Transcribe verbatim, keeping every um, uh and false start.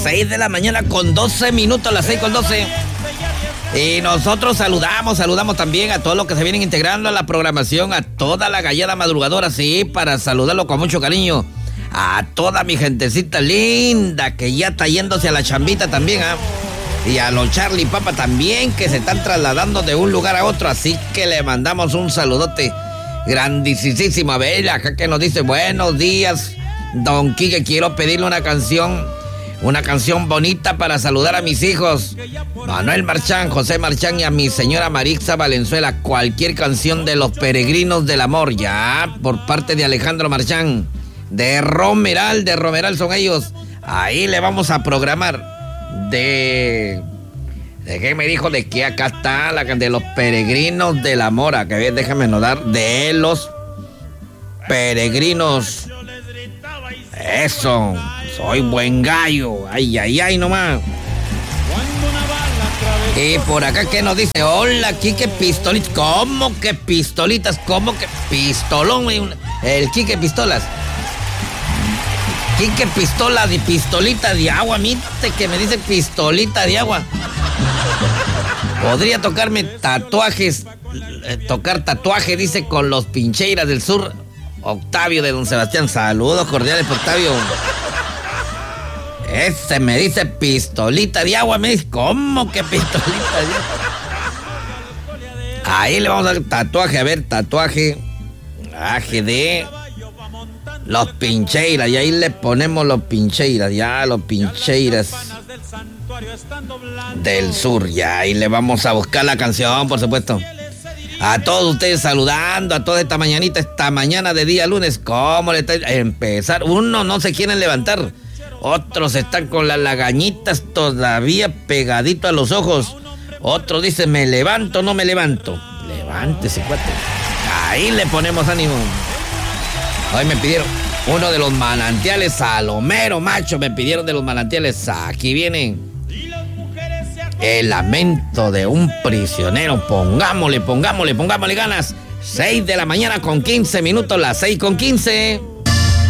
seis de la mañana con doce minutos, las seis con doce. Y nosotros saludamos, saludamos también a todos los que se vienen integrando a la programación, a toda la gallada madrugadora, sí, para saludarlo con mucho cariño. A toda mi gentecita linda que ya está yéndose a la chambita también, ¿ah? ¿eh? Y a los Charlie Papa también, que se están trasladando de un lugar a otro, así que le mandamos un saludote grandísimo. A ver, acá que nos dice, buenos días, don Quique, quiero pedirle una canción, una canción bonita para saludar a mis hijos, Manuel Marchán, José Marchán y a mi señora Marixa Valenzuela, cualquier canción de Los Peregrinos del Amor, ya, por parte de Alejandro Marchán, de Romeral, de Romeral son ellos, ahí le vamos a programar. De... ¿De qué me dijo? De que acá está la de Los Peregrinos de la Mora. Que déjame notar. De Los Peregrinos. Eso. Soy buen gallo. Ay, ay, ay, nomás. Y por acá, ¿qué nos dice? Hola, Quique Pistolitas. ¿Cómo que pistolitas? ¿Cómo que pistolón? El Quique Pistolas. Quique Pistola de pistolita de agua, mite que me dice pistolita de agua. Podría tocarme tatuajes, eh, tocar tatuaje, dice, con los Pincheiras del Sur. Octavio de Don Sebastián, saludos cordiales por Octavio. Ese me dice pistolita de agua, me dice, ¿cómo que pistolita de agua? Ahí le vamos a dar tatuaje, a ver, tatuaje, tatuaje de... Los Pincheiras, y ahí le ponemos los Pincheiras, ya, los Pincheiras del Sur, ya, ahí le vamos a buscar la canción, por supuesto. A todos ustedes saludando, a toda esta mañanita, esta mañana de día lunes, ¿cómo le está a empezar? Uno no se quieren levantar, otros están con las lagañitas todavía pegadito a los ojos, otros dicen, me levanto, no me levanto. Levántese, cuate. Ahí le ponemos ánimo. Hoy me pidieron uno de los manantiales, Salomero Macho, me pidieron de los manantiales. Aquí viene el lamento de un prisionero. Pongámosle, pongámosle, pongámosle ganas. seis de la mañana con quince minutos, las seis con quince.